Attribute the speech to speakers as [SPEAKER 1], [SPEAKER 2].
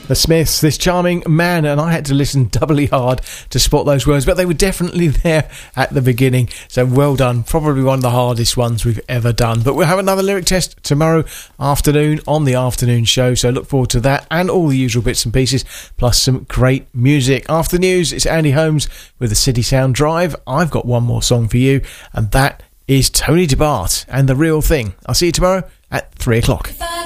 [SPEAKER 1] The Smiths, This Charming Man, and I had to listen doubly hard to spot those words, but they were definitely there at the beginning, so well done. Probably one of the hardest ones we've ever done. But we'll have another lyric test tomorrow afternoon on the afternoon show, so look forward to that and all the usual bits and pieces, plus some great music. After the news, it's Andy Holmes with the City Sound Drive. I've got one more song for you, and that is Tony DeBart and The Real Thing. I'll see you tomorrow at 3 o'clock.